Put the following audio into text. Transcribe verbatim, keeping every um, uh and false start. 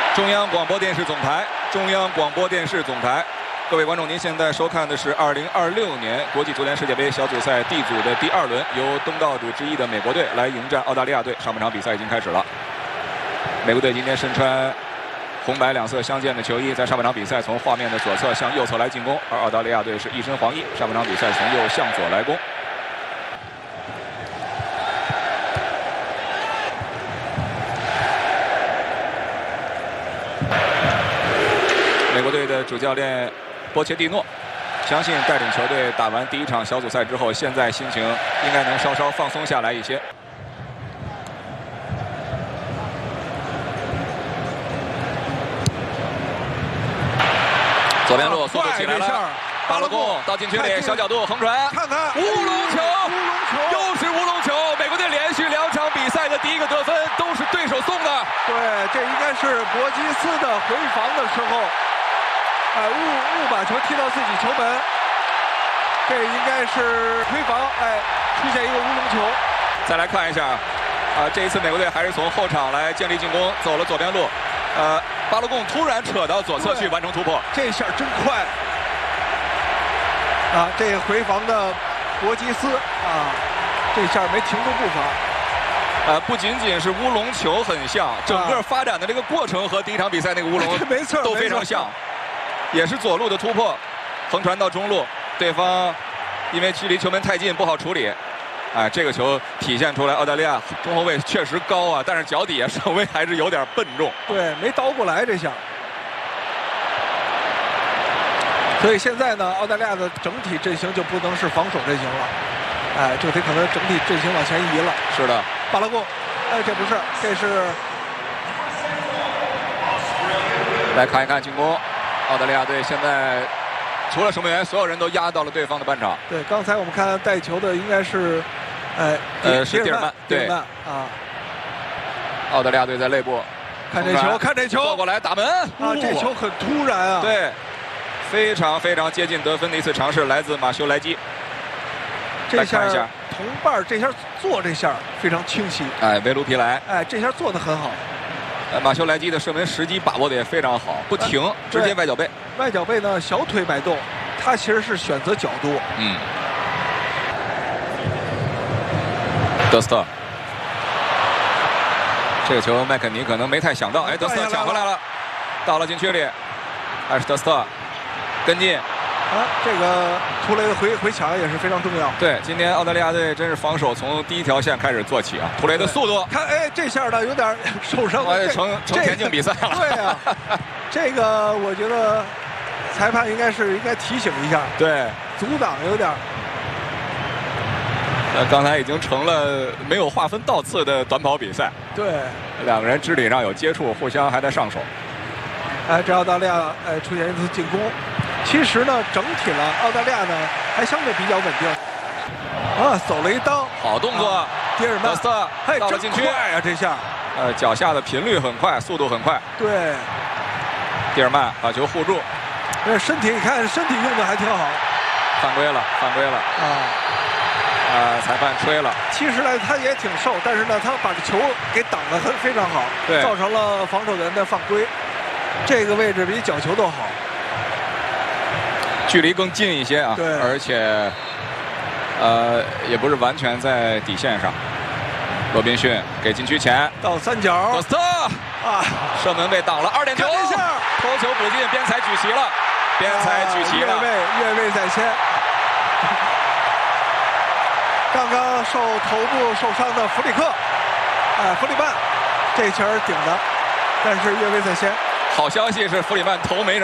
中央广播电视总台，中央广播电视总台，各位观众，您现在收看的是二零二六年国际足联世界杯小组赛 D 组的第二轮，由东道主之一的美国队来迎战澳大利亚队。上半场比赛已经开始了。美国队今天身穿红白两色相间的球衣，在上半场比赛从画面的左侧向右侧来进攻，而澳大利亚队是一身黄衣，上半场比赛从右向左来攻。 美国队的主教练波切蒂诺相信带领球队打完第一场小组赛之后，现在心情应该能稍稍放松下来一些。左边路速度起来了，巴洛贡到禁区里小角度横传， 看看乌龙球， 乌龙球， 又是乌龙球！美国队连续两场比赛的第一个得分都是对手送的。 对，这应该是博基斯的回防的时候。 哎，误误把球踢到自己球门，这应该是回防，哎，出现一个乌龙球。 再来看一下，啊，这一次美国队还是从后场来建立进攻，走了左边路，呃，巴洛贡突然扯到左侧去完成突破， 这下真快！啊，这回防的博基斯啊，这下没停住步伐。 呃，不仅仅是乌龙球很像，整个发展的这个过程和第一场比赛那个乌龙没错都非常像。 也是左路的突破，横传到中路，对方因为距离球门太近不好处理，哎，这个球体现出来澳大利亚中后卫确实高啊，但是脚底下稍微还是有点笨重。 对，没倒过来这下。所以现在呢，澳大利亚的整体阵型就不能是防守阵型了，哎，就得可能整体阵型往前移了。 是的， 巴拉贡，哎，这不是，这是。 来看一看进攻。 澳大利亚队现在除了守门员，所有人都压到了对方的半场。 对，刚才我们看带球的应该是，呃， 呃，是蒂尔曼， 蒂尔曼啊。 澳大利亚队在内部， 看这球，看这球， 过过来打门啊！这球很突然啊。 对，非常非常接近得分的一次尝试，来自马修莱基。 这下同伴这下做这下非常清晰。 哎，维卢皮莱， 哎，这下做得很好。 呃，马修莱基的射门时机把握的也非常好，不停，呃、直接外脚背。 外脚背呢，小腿摆动，他其实是选择角度。 嗯。德斯特，这个球麦肯尼可能没太想到，哎，德斯特抢回来了，到了禁区里，还是德斯特跟进。 啊，这个图雷的回回抢也是非常重要。 对，今天澳大利亚队真是防守从第一条线开始做起啊！图雷的速度， 看，哎，这下呢有点受伤了， 成成田径比赛了。 对啊，这个我觉得裁判应该是应该提醒一下， 对， 阻挡有点。 呃，刚才已经成了没有划分倒次的短跑比赛。 对， 两个人肢体上有接触，互相还在上手。 哎，这澳大利亚哎出现一次进攻。 其实呢，整体了，澳大利亚呢还相对比较稳定。啊，走了一刀， 好动作，啊、 迪尔曼， 德斯特到了禁区， 快啊这下， 呃，脚下的频率很快，速度很快。 对， 蒂尔曼把球护住， 这身体你看身体用的还挺好。 犯规了，犯规了啊！啊、呃，裁判吹了。 其实呢，他也挺瘦，但是呢，他把这球给挡得很非常好， 对， 造成了防守员的犯规。这个位置比角球都好。 距离更近一些啊， 对， 而且，呃，也不是完全在底线上。罗宾逊给禁区前到三角， 德斯特啊，射门被挡了，二点球， 这下头球补进，边裁举旗了，边裁举旗了， 越位越位在先。刚刚受头部受伤的弗里克，哎，弗里曼这球顶的，但是越位在先。 好消息是弗里曼头没人。